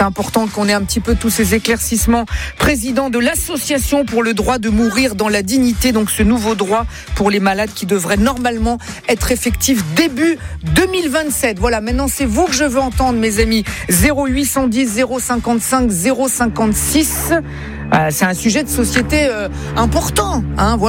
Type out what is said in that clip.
C'est important qu'on ait un petit peu tous ces éclaircissements. Président de l'association pour le droit de mourir dans la dignité, donc ce nouveau droit pour les malades qui devrait normalement être effectif début 2027. Voilà, maintenant c'est vous que je veux entendre, mes amis. 0810 055 056. C'est un sujet de société important, hein, voilà.